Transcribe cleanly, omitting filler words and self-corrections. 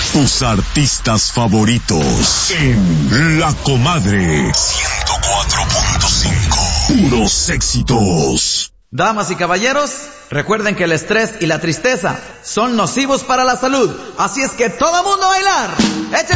Tus artistas favoritos en La Comadre 104.5. Puros éxitos. Damas y caballeros, recuerden que el estrés y la tristeza son nocivos para la salud. Así es que todo mundo a bailar. ¡Échale!